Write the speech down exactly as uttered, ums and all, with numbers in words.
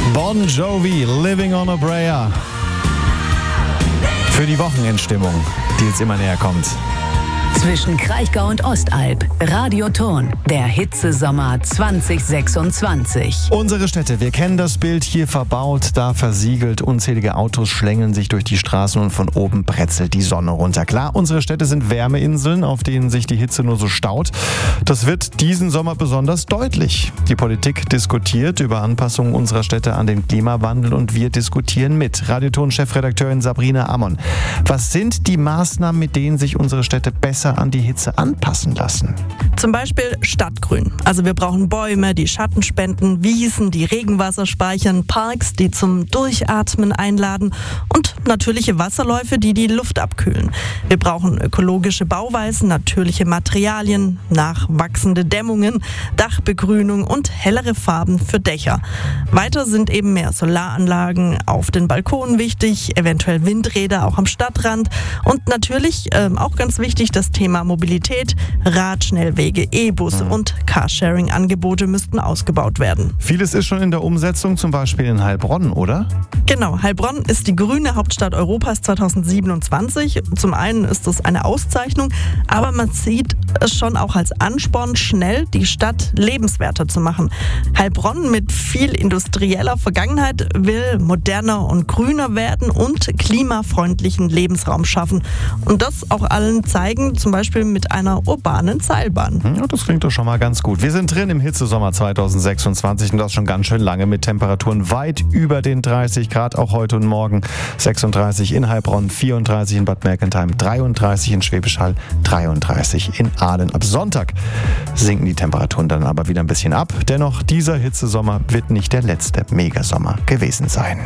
Bon Jovi, Living on a Prayer. Für die Wochenendstimmung, die jetzt immer näher kommt. Zwischen Kraichgau und Ostalb. Radioton. Der Hitzesommer zwanzig sechsundzwanzig. Unsere Städte, wir kennen das Bild, hier verbaut, da versiegelt. Unzählige Autos schlängeln sich durch die Straßen und von oben bretzelt die Sonne runter. Klar, unsere Städte sind Wärmeinseln, auf denen sich die Hitze nur so staut. Das wird diesen Sommer besonders deutlich. Die Politik diskutiert über Anpassungen unserer Städte an den Klimawandel und wir diskutieren mit. Radioton-Chefredakteurin Sabrina Ammon. Was sind die Maßnahmen, mit denen sich unsere Städte besser an die Hitze anpassen lassen? Zum Beispiel Stadtgrün. Also wir brauchen Bäume, die Schatten spenden, Wiesen, die Regenwasser speichern, Parks, die zum Durchatmen einladen und natürliche Wasserläufe, die die Luft abkühlen. Wir brauchen ökologische Bauweisen, natürliche Materialien, nachwachsende Dämmungen, Dachbegrünung und hellere Farben für Dächer. Weiter sind eben mehr Solaranlagen auf den Balkonen wichtig, eventuell Windräder auch am Stadtrand und natürlich ähm, auch ganz wichtig das Thema Mobilität, Radschnellwege, E-Busse mhm. und Carsharing-Angebote müssten ausgebaut werden. Vieles ist schon in der Umsetzung, zum Beispiel in Heilbronn, oder? Genau, Heilbronn ist die grüne Hauptstadt Europas zweitausendsiebenundzwanzig. Zum einen ist das eine Auszeichnung, aber man sieht es schon auch als Ansporn, schnell die Stadt lebenswerter zu machen. Heilbronn mit viel industrieller Vergangenheit will moderner und grüner werden und klimafreundlichen Lebensraum schaffen. Und das auch allen zeigen, zum Beispiel mit einer urbanen Seilbahn. Ja, das klingt doch schon mal ganz gut. Wir sind drin im Hitzesommer zweitausendsechsundzwanzig und das schon ganz schön lange mit Temperaturen weit über den dreißig Grad, auch heute und morgen. sechsunddreißig in Heilbronn, vierunddreißig in Bad Mergentheim, dreiunddreißig in Schwäbisch Hall, dreiunddreißig in Aalen. Ab Sonntag sinken die Temperaturen dann aber wieder ein bisschen ab. Dennoch, dieser Hitzesommer wird nicht der letzte Megasommer gewesen sein.